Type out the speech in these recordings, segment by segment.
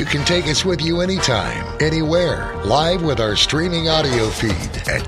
You can take us with you anytime, anywhere, live with our streaming audio feed at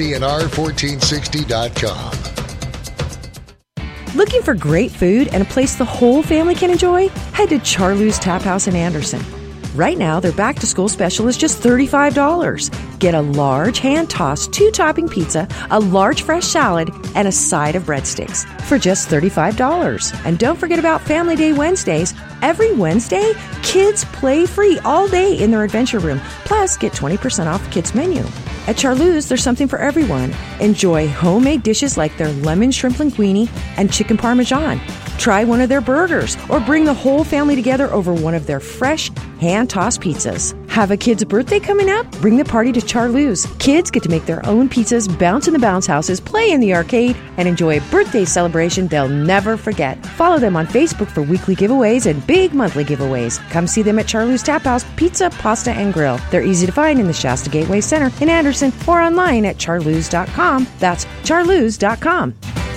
KCNR1460.com. Looking for great food and a place the whole family can enjoy? Head to Charloo's Tap House in Anderson. Right now, their back-to-school special is just $35. Get a large hand-tossed 2-topping pizza, a large fresh salad, and a side of breadsticks for just $35. And don't forget about Family Day Wednesdays. Every Wednesday, kids play free all day in their adventure room. Plus, get 20% off the kids' menu. At Charloo's, there's something for everyone. Enjoy homemade dishes like their lemon shrimp linguine and chicken parmesan. Try one of their burgers or bring the whole family together over one of their fresh hand-tossed pizzas. Have a kid's birthday coming up? Bring the party to Charloo's. Kids get to make their own pizzas, bounce in the bounce houses, play in the arcade, and enjoy a birthday celebration they'll never forget. Follow them on Facebook for weekly giveaways and big monthly giveaways. Come see them at Charloo's Tap House Pizza, Pasta, and Grill. They're easy to find in the Shasta Gateway Center in Anderson or online at charloos.com. That's charloos.com.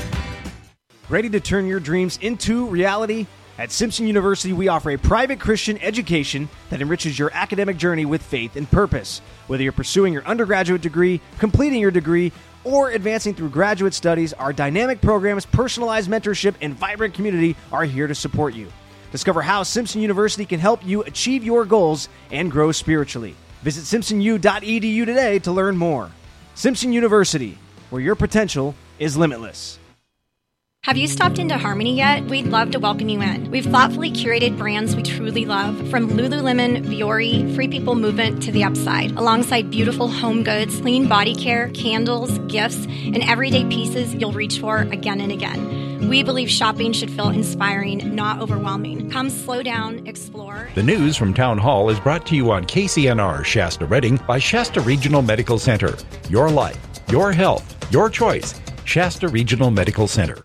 Ready to turn your dreams into reality? At Simpson University, we offer a private Christian education that enriches your academic journey with faith and purpose. Whether you're pursuing your undergraduate degree, completing your degree, or advancing through graduate studies, our dynamic programs, personalized mentorship, and vibrant community are here to support you. Discover how Simpson University can help you achieve your goals and grow spiritually. Visit simpsonu.edu today to learn more. Simpson University, where your potential is limitless. Have you stopped into Harmony yet? We'd love to welcome you in. We've thoughtfully curated brands we truly love, from Lululemon, Vuori, Free People Movement to The Upside, alongside beautiful home goods, clean body care, candles, gifts, and everyday pieces you'll reach for again and again. We believe shopping should feel inspiring, not overwhelming. Come slow down, explore. The news from Town Hall is brought to you on KCNR Shasta Redding by Shasta Regional Medical Center. Your life, your health, your choice. Shasta Regional Medical Center.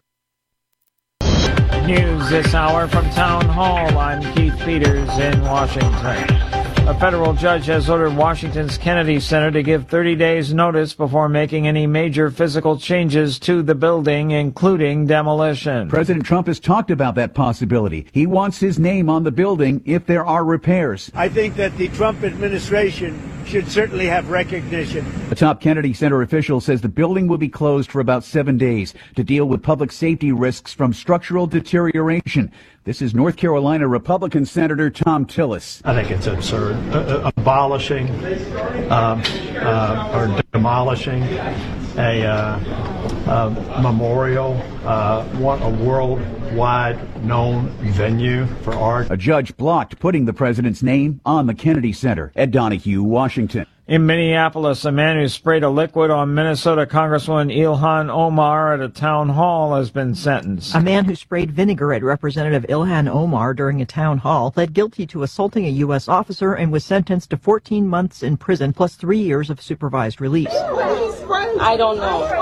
News this hour from Town Hall. I'm Keith Peters in Washington. A federal judge has ordered Washington's Kennedy Center to give 30 days notice before making any major physical changes to the building, including demolition. President Trump has talked about that possibility. He wants his name on the building if there are repairs. I think that the Trump administration should certainly have recognition. A top Kennedy Center official says the building will be closed for about 7 days to deal with public safety risks from structural deterioration. This is North Carolina Republican Senator Thom Tillis. I think it's absurd. Abolishing or demolishing a memorial, a worldwide known venue for art. A judge blocked putting the president's name on the Kennedy Center. Ed Donahue, Washington. In Minneapolis, a man who sprayed a liquid on Minnesota Congresswoman Ilhan Omar at a town hall has been sentenced. A man who sprayed vinegar at Representative Ilhan Omar during a town hall pled guilty to assaulting a U.S. officer and was sentenced to 14 months in prison plus 3 years of supervised release. I don't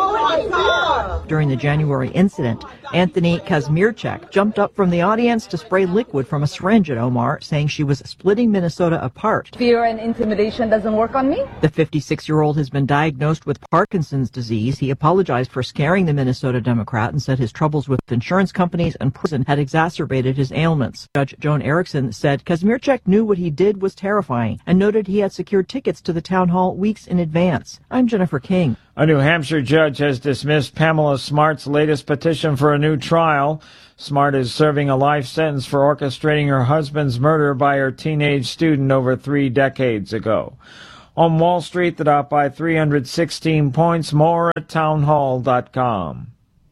know. During the January incident, Anthony Kazmierczak jumped up from the audience to spray liquid from a syringe at Omar, saying she was splitting Minnesota apart. Fear and intimidation doesn't work on me. The 56-year-old has been diagnosed with Parkinson's disease. He apologized for scaring the Minnesota Democrat and said his troubles with insurance companies and prison had exacerbated his ailments. Judge Joan Erickson said Kazmierczak knew what he did was terrifying and noted he had secured tickets to the town hall weeks in advance. I'm Jennifer King. A New Hampshire judge has dismissed Pamela Smart's latest petition for a new trial. Smart is serving a life sentence for orchestrating her husband's murder by her teenage student over 3 decades ago. On Wall Street, the Dow by 316 points. More at townhall.com.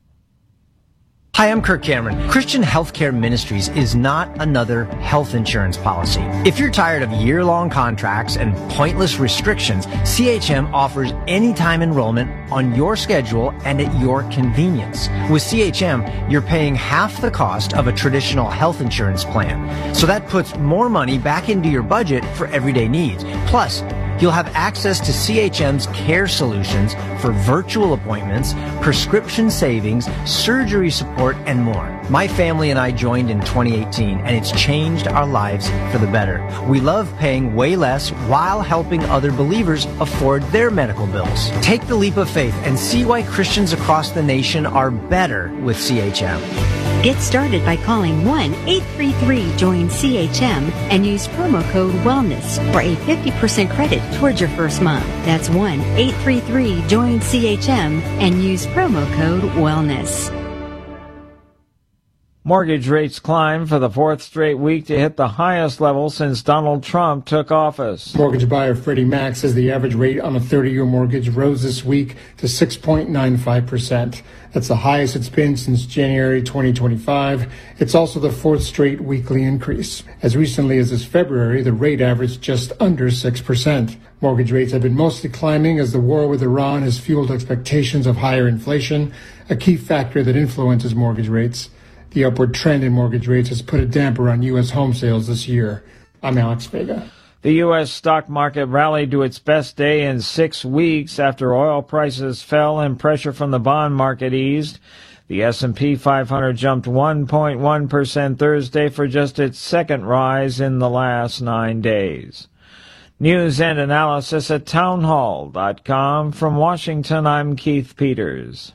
Hi, I'm Kirk Cameron. Christian Healthcare Ministries is not another health insurance policy. If you're tired of year-long contracts and pointless restrictions, CHM offers anytime enrollment on your schedule and at your convenience. With CHM, you're paying half the cost of a traditional health insurance plan. So that puts more money back into your budget for everyday needs. Plus, you'll have access to CHM's care solutions for virtual appointments, prescription savings, surgery support, and more. My family and I joined in 2018, and it's changed our lives for the better. We love paying way less while helping other believers afford their medical bills. Take the leap of faith and see why Christians across the nation are better with CHM. Get started by calling 1-833-JOIN-CHM and use promo code WELLNESS for a 50% credit towards your first month. That's 1-833-JOIN-CHM and use promo code WELLNESS. Mortgage rates climbed for the fourth straight week to hit the highest level since Donald Trump took office. Mortgage buyer Freddie Mac says the average rate on a 30-year mortgage rose this week to 6.95%. That's the highest it's been since January 2025. It's also the fourth straight weekly increase. As recently as this February, the rate averaged just under 6%. Mortgage rates have been mostly climbing as the war with Iran has fueled expectations of higher inflation, a key factor that influences mortgage rates. The upward trend in mortgage rates has put a damper on U.S. home sales this year. I'm Alex Vega. The U.S. stock market rallied to its best day in 6 weeks after oil prices fell and pressure from the bond market eased. The S&P 500 jumped 1.1% Thursday for just its second rise in the last 9 days. News and analysis at townhall.com. From Washington, I'm Keith Peters.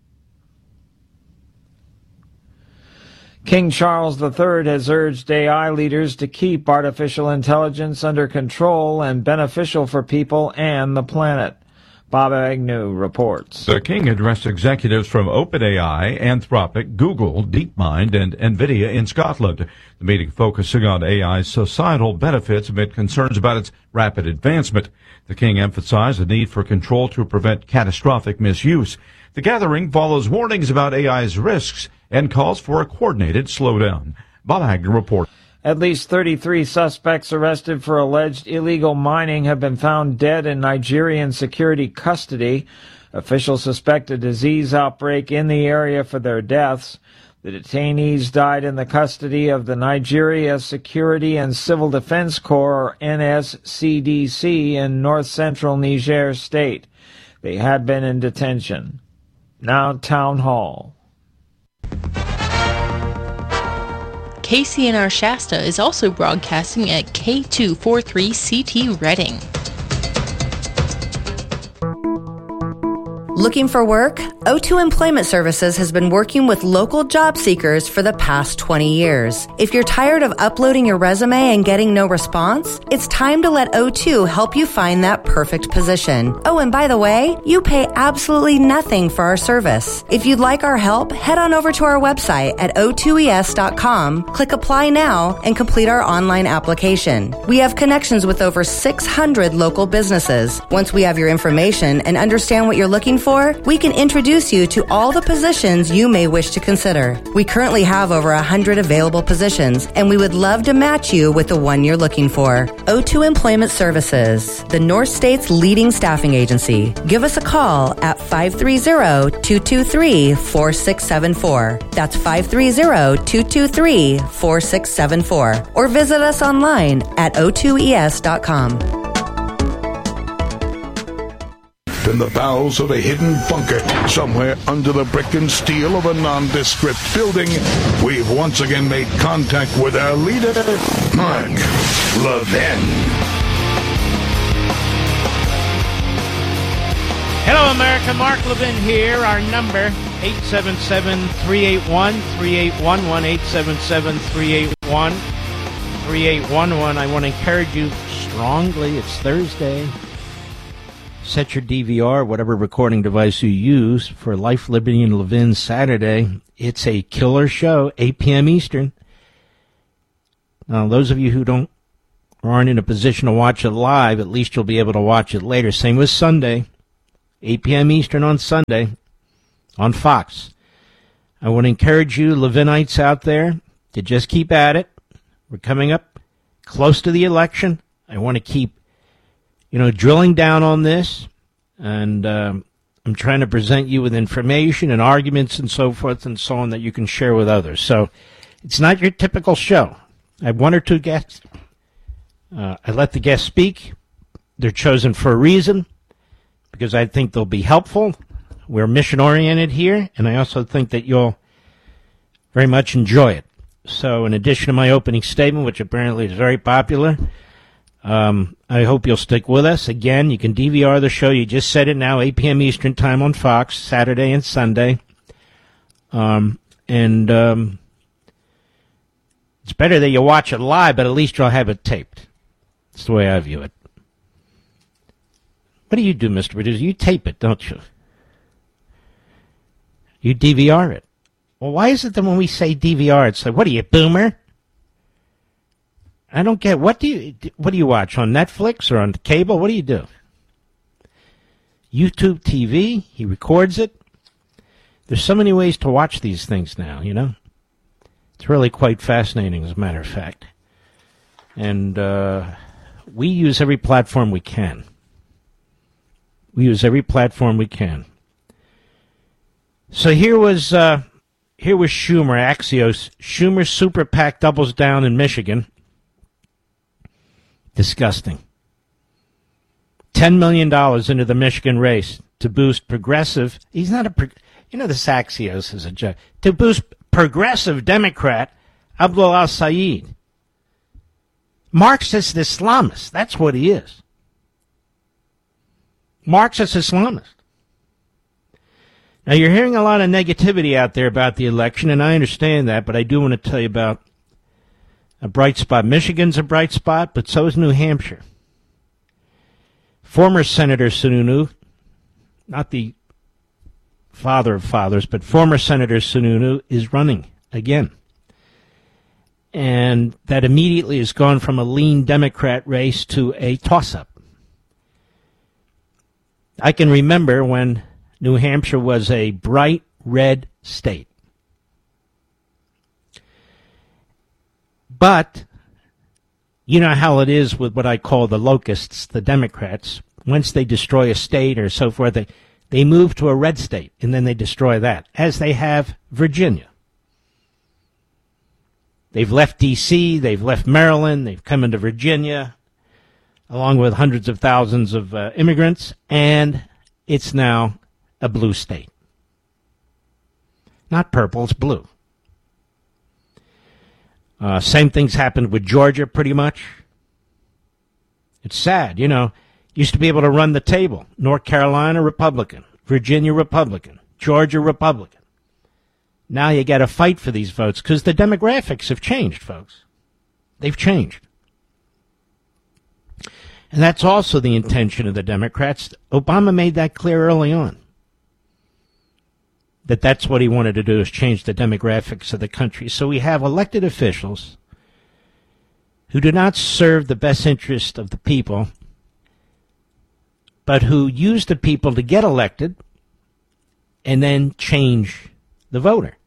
King Charles III has urged AI leaders to keep artificial intelligence under control and beneficial for people and the planet. Bob Agnew reports. The king addressed executives from OpenAI, Anthropic, Google, DeepMind, and NVIDIA in Scotland. The meeting focusing on AI's societal benefits amid concerns about its rapid advancement. The king emphasized the need for control to prevent catastrophic misuse. The gathering follows warnings about AI's risks and calls for a coordinated slowdown. Bob Agnew reports. At least 33 suspects arrested for alleged illegal mining have been found dead in Nigerian security custody. Officials suspect a disease outbreak in the area for their deaths. The detainees died in the custody of the Nigeria Security and Civil Defense Corps, or NSCDC, in north-central Niger State. They had been in detention. Now, Town Hall. KCNR Shasta is also broadcasting at K243CT Reading. Looking for work? O2 Employment Services has been working with local job seekers for the past 20 years. If you're tired of uploading your resume and getting no response, it's time to let O2 help you find that perfect position. Oh, and by the way, you pay absolutely nothing for our service. If you'd like our help, head on over to our website at o2es.com, click Apply Now, and complete our online application. We have connections with over 600 local businesses. Once we have your information and understand what you're looking for, we can introduce you to all the positions you may wish to consider. We currently have over 100 available positions, and we would love to match you with the one you're looking for. O2 Employment Services, the North State's leading staffing agency. Give us a call at 530-223-4674. That's 530-223-4674. Or visit us online at o2es.com. In the bowels of a hidden bunker, somewhere under the brick and steel of a nondescript building, we've once again made contact with our leader, Mark Levin. Hello, America. Mark Levin here. Our number, 877-381-3811, 877-381-3811. I want to encourage you strongly. It's Thursday. Set your DVR, whatever recording device you use, for Life, Liberty, and Levin Saturday. It's a killer show, 8 p.m. Eastern. Now, those of you who aren't in a position to watch it live, at least you'll be able to watch it later. Same with Sunday, 8 p.m. Eastern on Sunday on Fox. I want to encourage you, Levinites out there, to just keep at it. We're coming up close to the election. I want to keep drilling down on this, and I'm trying to present you with information and arguments and so forth and so on that you can share with others. So it's not your typical show. I have one or two guests. I let the guests speak. They're chosen for a reason, because I think they'll be helpful. We're mission-oriented here, and I also think that you'll very much enjoy it. So in addition to my opening statement, which apparently is very popular, I hope you'll stick with us. Again, you can DVR the show. You just said it now, 8 p.m. Eastern Time on Fox, Saturday and Sunday. And it's better that you watch it live, but at least you'll have it taped. That's the way I view it. What do you do, Mr. Producer? You tape it, don't you? You DVR it. Well, why is it that when we say DVR, it's like, what are you, boomer? I don't get, what do you watch, on Netflix or on cable? What do you do? YouTube TV, he records it. There's so many ways to watch these things now, you know? It's really quite fascinating, as a matter of fact. And we use every platform we can. We use every platform we can. So here was Schumer, Axios. Schumer super PAC doubles down in Michigan. Disgusting. $10 million into the Michigan race to boost progressive. He's not a, you know, this Axios is a joke. To boost progressive Democrat Abdul al-Sayed. Marxist Islamist. That's what he is. Marxist Islamist. Now, you're hearing a lot of negativity out there about the election, and I understand that, but I do want to tell you about a bright spot. Michigan's a bright spot, but so is New Hampshire. Former Senator Sununu, not the father of fathers, but former Senator Sununu is running again. And that immediately has gone from a lean Democrat race to a toss-up. I can remember when New Hampshire was a bright red state. But you know how it is with what I call the locusts, the Democrats. Once they destroy a state or so forth, they move to a red state, and then they destroy that, as they have Virginia. They've left D.C., they've left Maryland, they've come into Virginia, along with hundreds of thousands of immigrants, and it's now a blue state. Not purple, it's blue. Same things happened with Georgia, pretty much. It's sad, you know. Used to be able to run the table. North Carolina, Republican. Virginia, Republican. Georgia, Republican. Now you got to fight for these votes because the demographics have changed, folks. They've changed. And that's also the intention of the Democrats. Obama made that clear early on. That's what he wanted to do, is change the demographics of the country. So we have elected officials who do not serve the best interest of the people, but who use the people to get elected and then change the voter.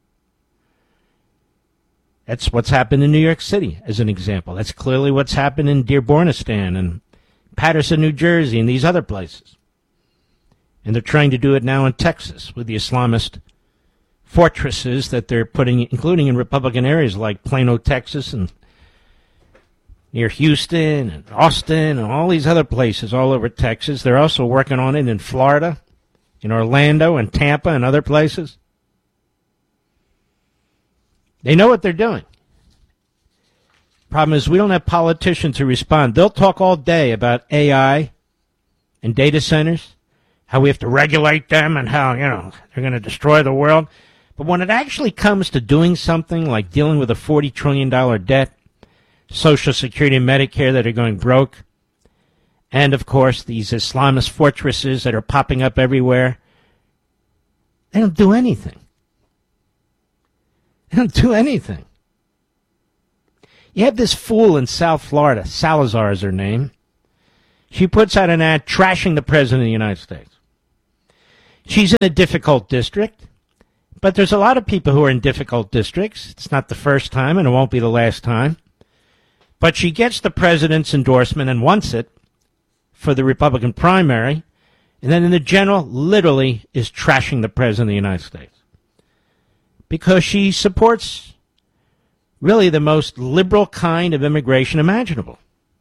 That's what's happened in New York City, as an example. That's clearly what's happened in Dearbornistan and Patterson, New Jersey, and these other places. And they're trying to do it now in Texas with the Islamist fortresses that they're putting, including in Republican areas like Plano, Texas, and near Houston and Austin and all these other places all over Texas. They're also working on it in Florida, in Orlando and Tampa and other places. They know what they're doing. Problem is we don't have politicians who respond. They'll talk all day about AI and data centers, how we have to regulate them and how, you know, they're going to destroy the world. But when it actually comes to doing something like dealing with a $40 trillion debt, Social Security and Medicare that are going broke, and, of course, these Islamist fortresses that are popping up everywhere, they don't do anything. They don't do anything. You have this fool in South Florida, Salazar is her name. She puts out an ad trashing the President of the United States. She's in a difficult district, but there's a lot of people who are in difficult districts. It's not the first time, and it won't be the last time. But she gets the president's endorsement and wants it for the Republican primary, and then in the general, literally is trashing the President of the United States. Because she supports really the most liberal kind of immigration imaginable.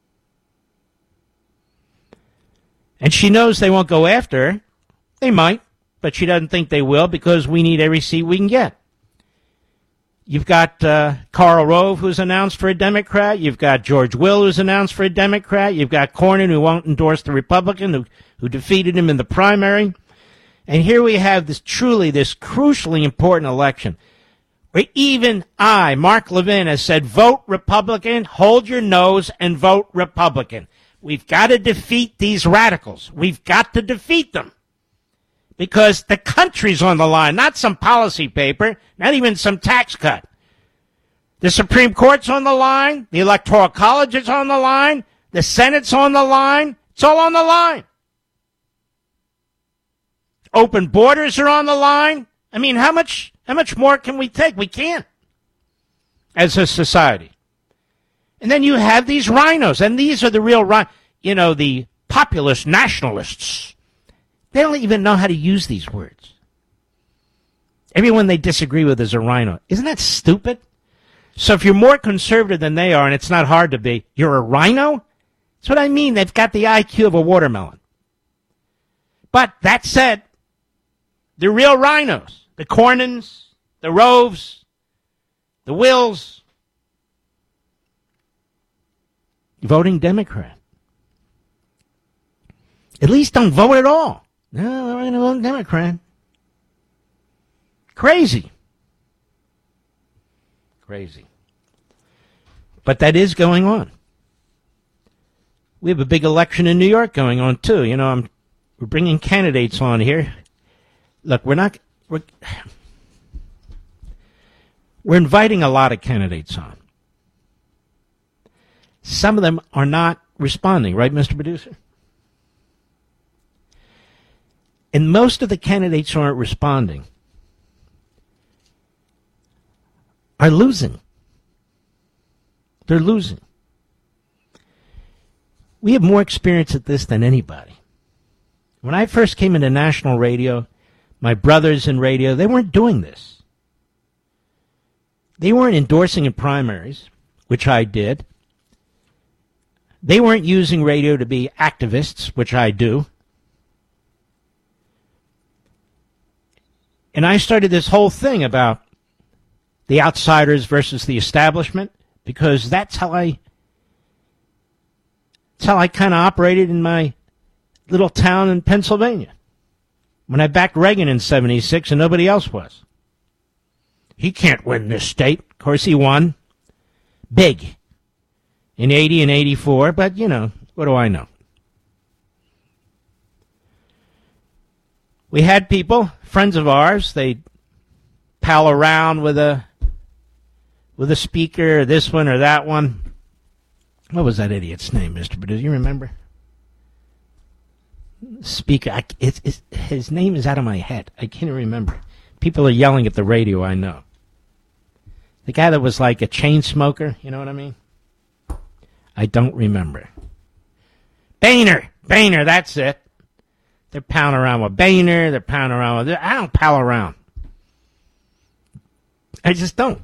And she knows they won't go after her. They might, but she doesn't think they will because we need every seat we can get. You've got Karl Rove, who's announced for a Democrat. You've got George Will, who's announced for a Democrat. You've got Cornyn, who won't endorse the Republican, who defeated him in the primary. And here we have this crucially important election. Or even I, Mark Levin, has said, vote Republican, hold your nose, and vote Republican. We've got to defeat these radicals. We've got to defeat them. Because the country's on the line, not some policy paper, not even some tax cut. The Supreme Court's on the line. The Electoral College is on the line. The Senate's on the line. It's all on the line. Open borders are on the line. I mean, how much more can we take? We can't as a society. And then you have these rhinos, and these are the real the populist nationalists. They don't even know how to use these words. Everyone they disagree with is a rhino. Isn't that stupid? So if you're more conservative than they are, and it's not hard to be, you're a rhino? That's what I mean. They've got the IQ of a watermelon. But that said, the real rhinos, the Cornyn's, the Roves, the Wills, voting Democrat. At least don't vote at all. No, we're going to vote Democrat. Crazy. Crazy. But that is going on. We have a big election in New York going on, too. You know, we're bringing candidates on here. Look, we're inviting a lot of candidates on. Some of them are not responding, right, Mr. Producer? And most of the candidates who aren't responding are losing. They're losing. We have more experience at this than anybody. When I first came into national radio, my brothers in radio, they weren't doing this. They weren't endorsing in primaries, which I did. They weren't using radio to be activists, which I do. And I started this whole thing about the outsiders versus the establishment, because that's how I kind of operated in my little town in Pennsylvania when I backed Reagan in 76 and nobody else was. He can't win this state. Of course, he won big in 80 and 84, but, you know, what do I know? We had people, friends of ours, they'd pal around with a speaker, this one or that one. What was that idiot's name, Mr. Producer? You remember? Speaker. His name is out of my head. I can't remember. People are yelling at the radio, I know. The guy that was like a chain smoker, you know what I mean? I don't remember. Boehner, that's it. They're pounding around with Boehner. They're pounding around with... I don't pal around. I just don't.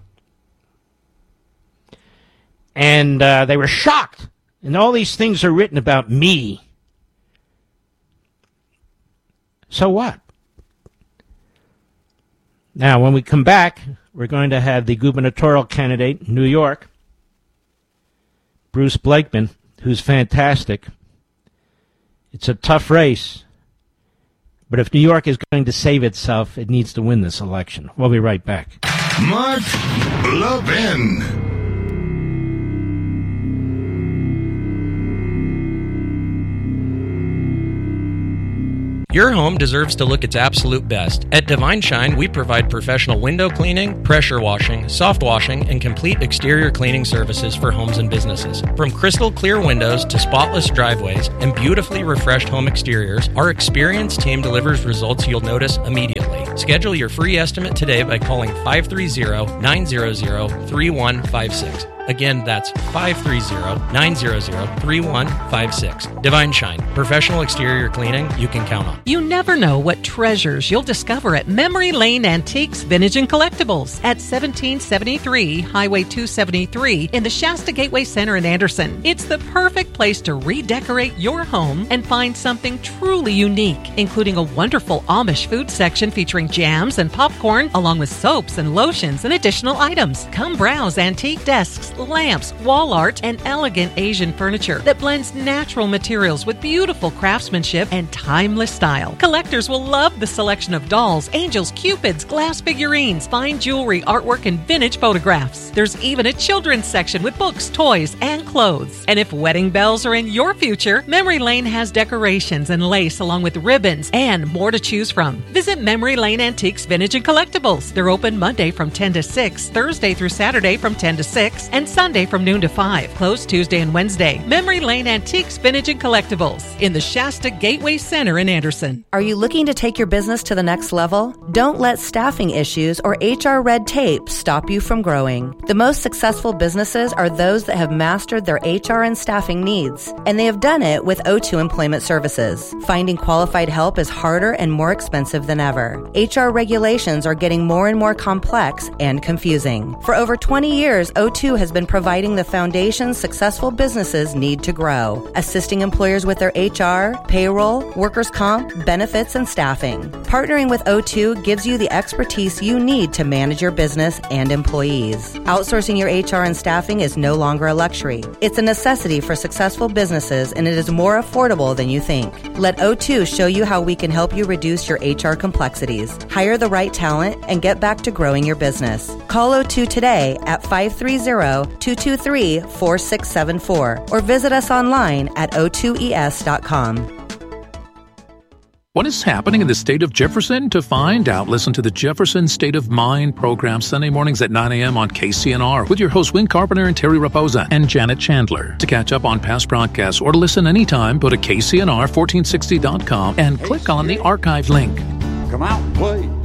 And they were shocked. And all these things are written about me. So what? Now, when we come back, we're going to have the gubernatorial candidate in New York, Bruce Blakeman, who's fantastic. It's a tough race. But if New York is going to save itself, it needs to win this election. We'll be right back. Mark Levin. Your home deserves to look its absolute best. At Divine Shine, we provide professional window cleaning, pressure washing, soft washing, and complete exterior cleaning services for homes and businesses. From crystal clear windows to spotless driveways and beautifully refreshed home exteriors, our experienced team delivers results you'll notice immediately. Schedule your free estimate today by calling 530-900-3156. Again, that's 530-900-3156. Divine Shine, professional exterior cleaning you can count on. You never know what treasures you'll discover at Memory Lane Antiques, Vintage, and Collectibles at 1773 Highway 273 in the Shasta Gateway Center in Anderson. It's the perfect place to redecorate your home and find something truly unique, including a wonderful Amish food section featuring jams and popcorn, along with soaps and lotions and additional items. Come browse antique desks, lamps, wall art, and elegant Asian furniture that blends natural materials with beautiful craftsmanship and timeless style. Collectors will love the selection of dolls, angels, cupids, glass figurines, fine jewelry, artwork, and vintage photographs. There's even a children's section with books, toys, and clothes. And if wedding bells are in your future, Memory Lane has decorations and lace along with ribbons and more to choose from. Visit Memory Lane Antiques, Vintage, and Collectibles. They're open Monday from 10 to 6, Thursday through Saturday from 10 to 6, and Sunday from noon to 5. Closed Tuesday and Wednesday. Memory Lane Antiques, Vintage, and Collectibles in the Shasta Gateway Center in Anderson. Are you looking to take your business to the next level? Don't let staffing issues or HR red tape stop you from growing. The most successful businesses are those that have mastered their HR and staffing needs, and they have done it with O2 Employment Services. Finding qualified help is harder and more expensive than ever. HR regulations are getting more and more complex and confusing. For over 20 years, O2 has been providing the foundation successful businesses need to grow, assisting employers with their HR, payroll, workers' comp, benefits, and staffing. Partnering with O2 gives you the expertise you need to manage your business and employees. Outsourcing your HR and staffing is no longer a luxury. It's a necessity for successful businesses, and it is more affordable than you think. Let O2 show you how we can help you reduce your HR complexities, hire the right talent, and get back to growing your business. Call O2 today at 530-223-4674 or visit us online at o2es.com. What is happening in the state of Jefferson? To find out, listen to the Jefferson State of Mind program Sunday mornings at 9 a.m. on KCNR with your hosts Win Carpenter and Terry Raposa and Janet Chandler. To catch up on past broadcasts or to listen anytime, go to KCNR1460.com and click on the archive link. Come out and play.